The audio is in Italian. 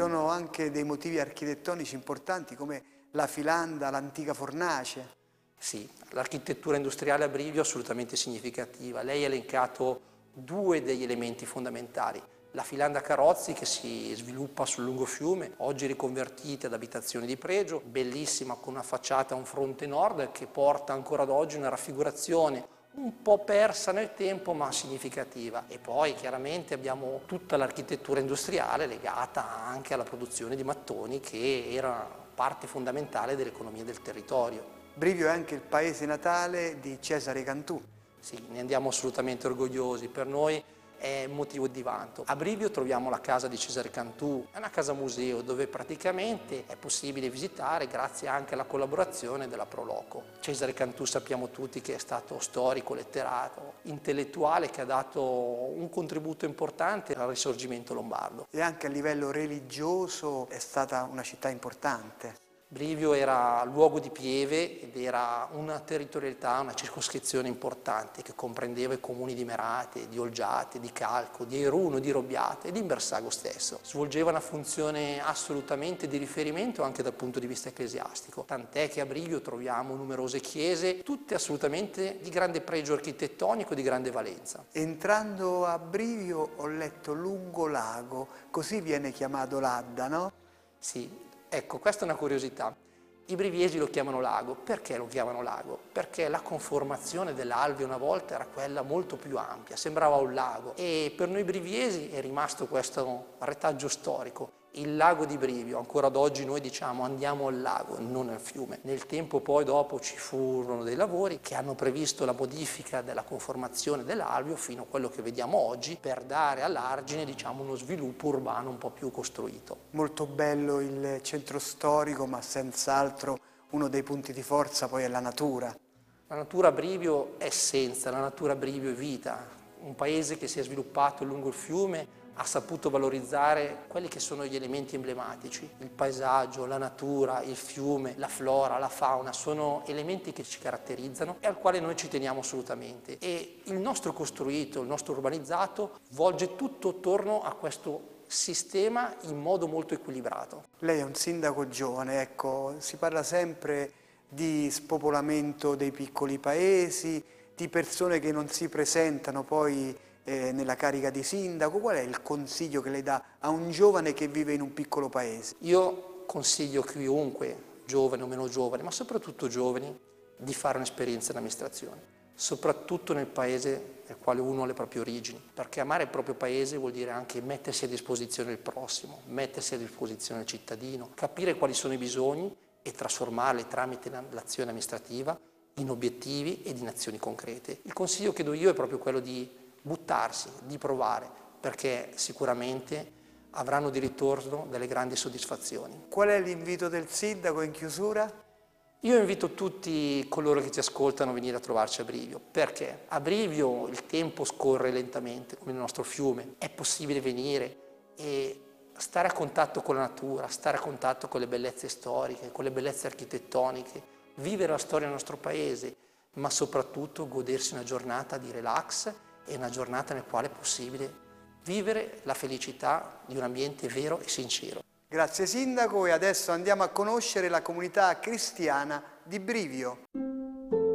sono anche dei motivi architettonici importanti come la filanda, l'antica fornace. Sì, l'architettura industriale a Brivio è assolutamente significativa. Lei ha elencato due degli elementi fondamentali. La filanda Carrozzi che si sviluppa sul lungofiume, oggi riconvertita ad abitazioni di pregio, bellissima con una facciata a un fronte nord che porta ancora ad oggi una raffigurazione un po' persa nel tempo ma significativa. E poi chiaramente abbiamo tutta l'architettura industriale legata anche alla produzione di mattoni che era parte fondamentale dell'economia del territorio. Brivio è anche il paese natale di Cesare Cantù. Sì, ne andiamo assolutamente orgogliosi, per noi è motivo di vanto. A Brivio troviamo la casa di Cesare Cantù, è una casa museo dove praticamente è possibile visitare grazie anche alla collaborazione della Proloco. Cesare Cantù sappiamo tutti che è stato storico, letterato, intellettuale che ha dato un contributo importante al Risorgimento lombardo. E anche a livello religioso è stata una città importante. Brivio era luogo di pieve ed era una territorialità, una circoscrizione importante che comprendeva i comuni di Merate, di Olgiate, di Calco, di Airuno, di Robbiate e di Imbersago stesso. Svolgeva una funzione assolutamente di riferimento anche dal punto di vista ecclesiastico, tant'è che a Brivio troviamo numerose chiese, tutte assolutamente di grande pregio architettonico e di grande valenza. Entrando a Brivio ho letto Lungolago, così viene chiamato l'Adda, no? Sì. Ecco, questa è una curiosità. I briviesi lo chiamano lago. Perché lo chiamano lago? Perché la conformazione dell'Alvio una volta era quella molto più ampia, sembrava un lago. E per noi briviesi è rimasto questo retaggio storico. Il lago di Brivio, ancora ad oggi noi diciamo andiamo al lago, non al fiume. Nel tempo poi dopo ci furono dei lavori che hanno previsto la modifica della conformazione dell'Alvio fino a quello che vediamo oggi per dare all'argine diciamo uno sviluppo urbano un po' più costruito. Molto bello il centro storico, ma senz'altro uno dei punti di forza poi è la natura. La natura a Brivio è essenza, la natura a Brivio è vita. Un paese che si è sviluppato lungo il fiume ha saputo valorizzare quelli che sono gli elementi emblematici. Il paesaggio, la natura, il fiume, la flora, la fauna sono elementi che ci caratterizzano e al quale noi ci teniamo assolutamente. E il nostro costruito, il nostro urbanizzato volge tutto attorno a questo sistema in modo molto equilibrato. Lei è un sindaco giovane, ecco, si parla sempre di spopolamento dei piccoli paesi, di persone che non si presentano poi nella carica di sindaco. Qual è il consiglio che lei dà a un giovane che vive in un piccolo paese? Io consiglio a chiunque, giovane o meno giovane, ma soprattutto giovani, di fare un'esperienza in amministrazione, soprattutto nel paese nel quale uno ha le proprie origini, perché amare il proprio paese vuol dire anche mettersi a disposizione del prossimo, mettersi a disposizione del cittadino, capire quali sono i bisogni e trasformarli tramite l'azione amministrativa in obiettivi ed in azioni concrete. Il consiglio che do io è proprio quello di buttarsi, di provare, perché sicuramente avranno di ritorno delle grandi soddisfazioni. Qual è l'invito del sindaco in chiusura? Io invito tutti coloro che ci ascoltano a venire a trovarci a Brivio, perché a Brivio il tempo scorre lentamente, come il nostro fiume. È possibile venire e stare a contatto con la natura, stare a contatto con le bellezze storiche, con le bellezze architettoniche, vivere la storia del nostro paese, ma soprattutto godersi una giornata di relax e una giornata nel quale è possibile vivere la felicità di un ambiente vero e sincero. Grazie sindaco, e adesso andiamo a conoscere la comunità cristiana di Brivio.